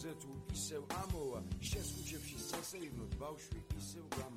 გზებზე თუ ისევ ამოვა შენს ქუჩებში სასეირნოდ ბავშვი ისევ